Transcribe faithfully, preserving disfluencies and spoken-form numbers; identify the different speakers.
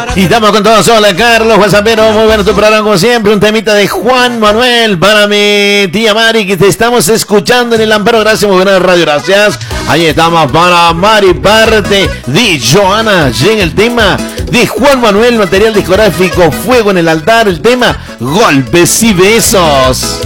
Speaker 1: Y estamos con todos. Hola, Carlos, Juan Zapero. Muy bueno tu programa, como siempre. Un temita de Juan Manuel para mi tía Mari, que te estamos escuchando en el Amparo. Gracias, muy buena radio, gracias. Ahí estamos para Mari, parte de Joana. Llega el tema de Juan Manuel, material discográfico Fuego en el Altar. El tema Golpes y Besos.